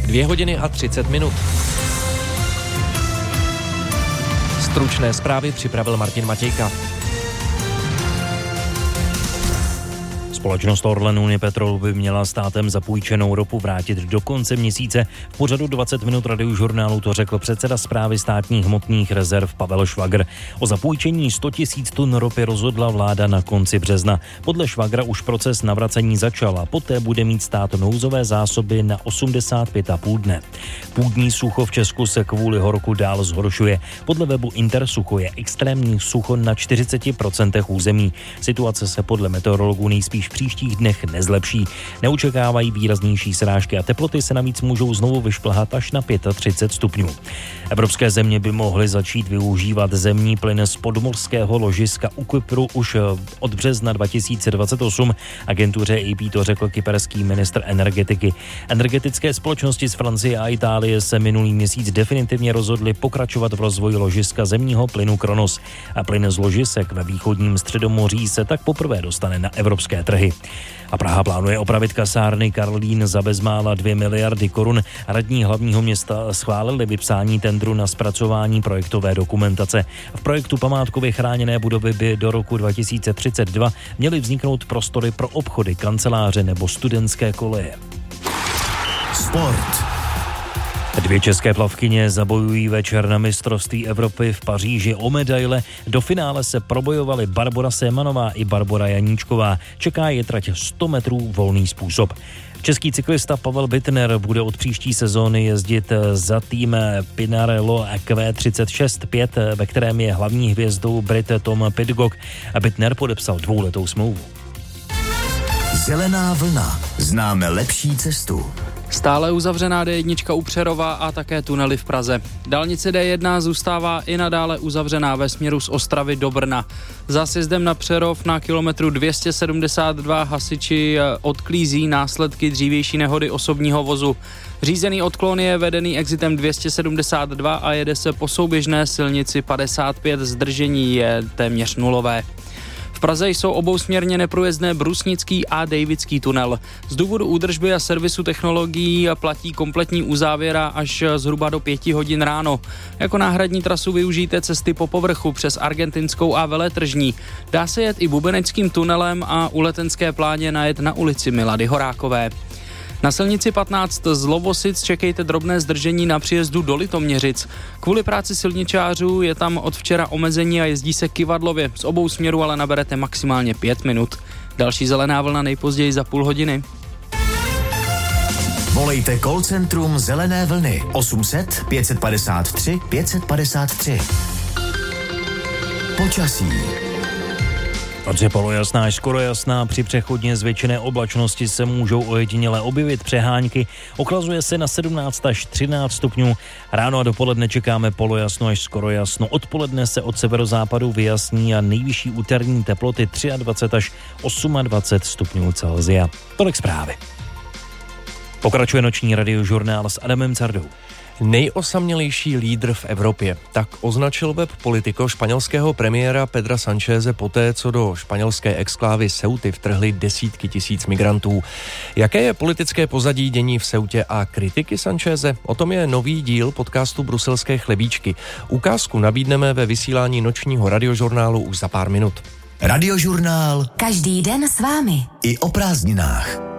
2:30. Stručné zprávy připravil Martin Matějka. Společnost Orlen Unipetrol by měla státem zapůjčenou ropu vrátit do konce měsíce. V pořadu 20 minut Radiožurnálu to řekl předseda Správy státních hmotných rezerv Pavel Švagr. O zapůjčení 100 000 tun ropy rozhodla vláda na konci března. Podle Švagra už proces navracení začal a poté bude mít stát nouzové zásoby na 85,5 dne. Půdní sucho v Česku se kvůli horku dál zhoršuje. Podle webu Intersucho je extrémní sucho na 40% území. Situace se podle meteorologů nejspíš v příštích dnech nezlepší. Neočekávají výraznější srážky a teploty se navíc můžou znovu vyšplhat až na 35 stupňů. Evropské země by mohly začít využívat zemní plyn z podmořského ložiska u Kypru už od března 2028. Agentuře AP to řekl kyperský ministr energetiky. Energetické společnosti z Francie a Itálie se minulý měsíc definitivně rozhodly pokračovat v rozvoji ložiska zemního plynu Kronos. A plyn z ložisek ve východním Středomoří se tak poprvé dostane na evropské trhy. A Praha plánuje opravit kasárny Karlín za bezmála 2 miliardy korun. Radní hlavního města schválili vypsání tendru na zpracování projektové dokumentace. V projektu památkově chráněné budovy by do roku 2032 měly vzniknout prostory pro obchody, kanceláře nebo studentské koleje. Sport. 2 české plavkyně zabojují večer na mistrovství Evropy v Paříži o medaile. Do finále se probojovaly Barbora Sémanová i Barbora Janíčková. Čeká je trať 100 metrů volný způsob. Český cyklista Pavel Bittner bude od příští sezóny jezdit za tým Pinarello Q36-5, ve kterém je hlavní hvězdou Brit Tom Pidcock. Bittner podepsal 2letou smlouvu. Zelená vlna. Známe lepší cestu. Stále uzavřená D1 u Přerova a také tunely v Praze. Dálnice D1 zůstává i nadále uzavřená ve směru z Ostravy do Brna. Za sjezdem na Přerov na kilometru 272 hasiči odklízí následky dřívější nehody osobního vozu. Řízený odklon je vedený exitem 272 a jede se po souběžné silnici 55, zdržení je téměř nulové. V Praze jsou obousměrně neprůjezdné Brusnický a Davidský tunel. Z důvodu údržby a servisu technologií platí kompletní uzávěra až zhruba do 5 hodin ráno. Jako náhradní trasu využijte cesty po povrchu přes Argentinskou a Veletržní. Dá se jet i Bubeneckým tunelem a u Letenské pláně najet na ulici Milady Horákové. Na silnici 15 z Lovosic čekejte drobné zdržení na příjezdu do Litoměřic. Kvůli práci silničářů je tam od včera omezení a jezdí se kyvadlově. Z obou směrů ale naberete maximálně 5 minut. Další zelená vlna nejpozději za půl hodiny. Volejte call centrum Zelené vlny 800 553 553. Počasí. Noc polojasná až skoro jasná, při přechodně zvětšené oblačnosti se můžou ojediněle objevit přehánky, ochlazuje se na 17 až 13 stupňů, ráno a dopoledne čekáme polojasno až skoro jasno, odpoledne se od severozápadu vyjasní a nejvyšší úterní teploty 23 až 28 stupňů Celsia. Tolik zprávy. Pokračuje noční radiožurnál s Adamem Cardou. Nejosamělejší lídr v Evropě. Tak označil web Politico španělského premiéra Pedra Sancheze poté, co do španělské exklávy Ceuty vtrhly desítky tisíc migrantů. Jaké je politické pozadí dění v Ceutě a kritiky Sancheze? O tom je nový díl podcastu Bruselské chlebíčky. Ukázku nabídneme ve vysílání nočního radiožurnálu už za pár minut. Radiožurnál. Každý den s vámi. I o prázdninách.